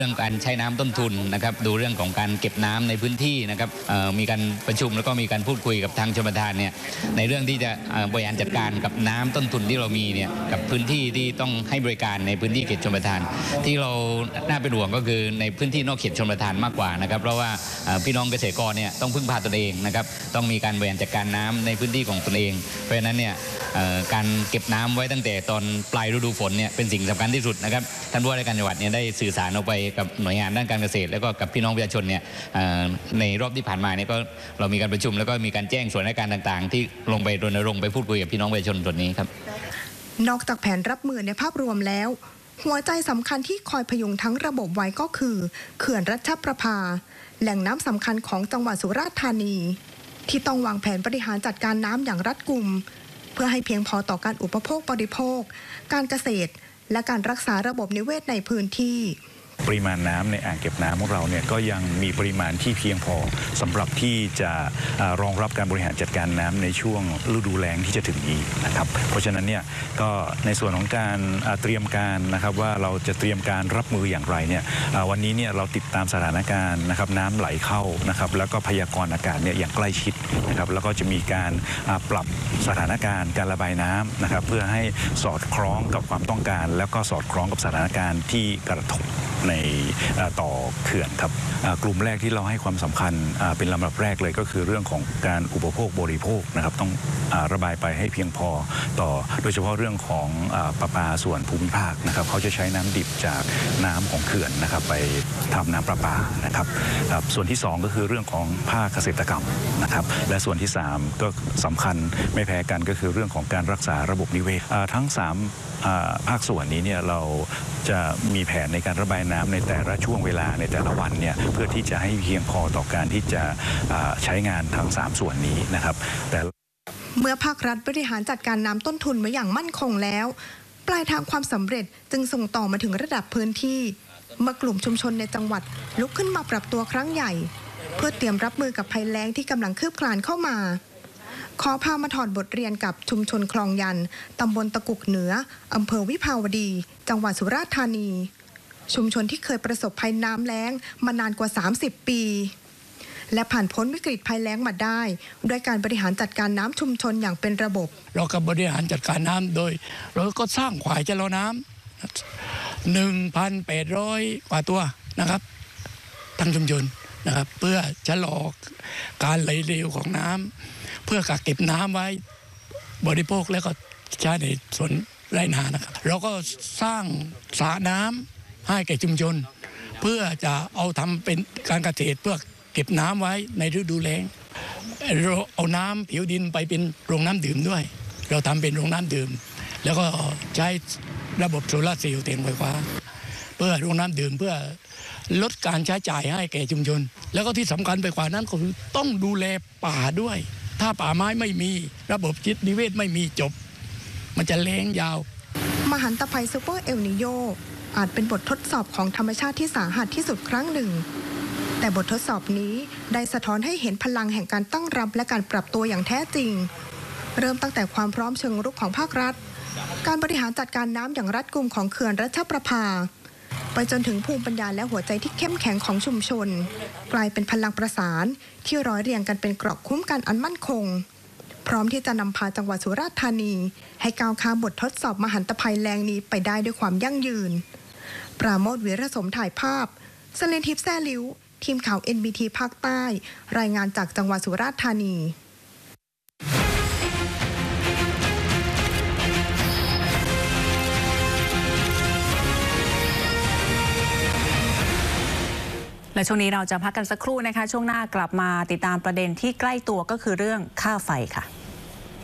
เรื่องการใช้น้ำต้นทุนนะครับดูเรื่องของการเก็บน้ำในพื้นที่นะครับมีการประชุมแล้วก็มีการพูดคุยกับทางชลประทานเนี่ยในเรื่องที่จะบริหารจัดการกับน้ำต้นทุนที่เรามีเนี่ยกับพื้นที่ที่ต้องให้บริการในพื้นที่เขตชลประทานที่เราน่าเป็นห่วงก็คือในพื้นที่นอกเขตชลประทานมากกว่านะครับเพราะว่าพี่น้องเกษตรกรเนี่ยต้องพึ่งพาตนเองนะครับต้องมีการบริหารจัดการน้ำในพื้นที่ของตนเองเพราะฉะนั้นเนี่ยการเก็บน้ำไว้ตั้งแต่ตอนปลายฤดูฝนเนี่ยเป็นสิ่งสำคัญที่สุดนะครับท่านผู้ว่าราชการจังหวัดเนี่ยได้สื่อสารออกไปกับหน่วยงานด้านการเกษตรแล้วก็กับพี่น้องประชาชนเนี่ยในรอบที่ผ่านมาเนี่ยก็เรามีการประชุมแล้วก็มีการแจ้งส่วนราชการต่างๆที่ลงไปรณรงค์ไปพูดคุยกับพี่น้องประชาชนส่วนนี้ครับนอกจากแผนรับมือในภาพรวมแล้วหัวใจสำคัญที่คอยพยุงทั้งระบบไว้ก็คือเขื่อนรัชประภาแหล่งน้ำสำคัญของจังหวัดสุราษฎร์ธานีที่ต้องวางแผนบริหารจัดการน้ำอย่างรัดกุมเพื่อให้เพียงพอต่อการอุปโภคบริโภคการเกษตรและการรักษาระบบนิเวศในพื้นที่ปริมาณน้ำในอ่างเก็บน้ำของเราเนี่ยก็ยังมีปริมาณที่เพียงพอสำหรับที่จะรองรับการบริหารจัดการน้ำในช่วงฤดูแล้งที่จะถึงนี้นะครับเพราะฉะนั้นเนี่ยก็ในส่วนของการเตรียมการนะครับว่าเราจะเตรียมการรับมืออย่างไรเนี่ยวันนี้เนี่ยเราติดตามสถานการณ์นะครับน้ำไหลเข้านะครับแล้วก็พยากรณ์อากาศเนี่ยอย่างใกล้ชิดนะครับแล้วก็จะมีการปรับสถานการณ์การระบายน้ำนะครับเพื่อให้สอดคล้องกับความต้องการแล้วก็สอดคล้องกับสถานการณ์ที่กระทบในต่อเขื่อนครับกลุ่มแรกที่เราให้ความสำคัญเป็นลำดับแรกเลยก็คือเรื่องของการอุปโภคบริโภคนะครับต้องระบายไปให้เพียงพอต่อโดยเฉพาะเรื่องของประปาส่วนภูมิภาคนะครับเขาจะใช้น้ำดิบจากน้ำของเขื่อนนะครับไปทำน้ำประปานะครับส่วนที่2ก็คือเรื่องของภาคเกษตรกรรมนะครับและส่วนที่3ก็สำคัญไม่แพ้กันก็คือเรื่องของการรักษาระบบนิเวศทั้ง3ภาคส่วนนี้เนี่ยเราจะมีแผนในการระบายน้ำในแต่ละช่วงเวลาในแต่ละวันเนี่ยเพื่อที่จะให้เพียงพอต่อการที่จะใช้งานทั้ง3ส่วนนี้นะครับแต่เมื่อภาครัฐบริหารจัดการน้ำต้นทุนไว้อย่างมั่นคงแล้วปลายทางความสำเร็จจึงส่งต่อมาถึงระดับพื้นที่เมื่อกลุ่มชุมชนในจังหวัดลุกขึ้นมาปรับตัวครั้งใหญ่เพื่อเตรียมรับมือกับภัยแล้งที่กำลังคืบคลานเข้ามาขอพามาถอดบทเรียนกับชุมชนคลองยันตำบลตะกุกเหนืออำเภอวิภาวดีจังหวัดสุราษฎร์ธานีชุมชนที่เคยประสบภัยน้ำแล้งมานานกว่า30ปีและผ่านพ้นวิกฤตภัยแล้งมาได้ด้วยการบริหารจัดการน้ำชุมชนอย่างเป็นระบบเราก็บริหารจัดการน้ำโดยเราก็สร้างขวายชะลอน้ำ 1,800 กว่าตัวนะครับทั้งชุมชนนะครับเพื่อชะลอการไหลเร็วของน้ำเพื่อกักเก็บน้ำไว้บริโภคแล้วก็ใช้ในสวนไร่นานะครับเราก็สร้างสระน้ำให้แก่ชุมชนเพื่อจะเอาทำเป็นการเกษตรเพื่อเก็บน้ำไว้ในฤดูแล้งเราเอาน้ำผิวดินไปเป็นโรงน้ำดื่มด้วยเราทำเป็นโรงน้ำดื่มแล้วก็ใช้ระบบโซลาร์เซลล์แทนไฟฟ้าเพื่อโรงน้ำดื่มเพื่อลดการใช้จ่ายให้แก่ชุมชนแล้วก็ที่สำคัญไปกว่านั้นก็คือต้องดูแลป่าด้วยถ้าป่าไม้ไม่มีระบบนิเวศไม่มีจบมันจะแล้งยาวมหันตภัยซูเปอร์เอลนิโยอาจเป็นบททดสอบของธรรมชาติที่สาหัสที่สุดครั้งหนึ่งแต่บททดสอบนี้ได้สะท้อนให้เห็นพลังแห่งการตั้งรับและการปรับตัวอย่างแท้จริงเริ่มตั้งแต่ความพร้อมเชิงรุกของภาครัฐการบริหารจัดการน้ำอย่างรัดกุมของเขื่อนรัชประภาไปจนถึงภูมิปัญญาและหัวใจที่เข้มแข็งของชุมชนกลายเป็นพลังประสานที่ร้อยเรียงกันเป็นเกราะคุ้มกันอันมั่นคงพร้อมที่จะนำพาจังหวัดสุราษฎร์ธานีให้ก้าวข้ามบททดสอบมหันตภัยแล้งนี้ไปได้ด้วยความยั่งยืนปราโมท วีระสมถ่ายภาพสเลนทิพย์แซ่ลิ้วทีมข่าว NBT ภาคใต้รายงานจากจังหวัดสุราษฎร์ธานีและช่วงนี้เราจะพักกันสักครู่นะคะช่วงหน้ากลับมาติดตามประเด็นที่ใกล้ตัวก็คือเรื่องค่าไฟค่ะ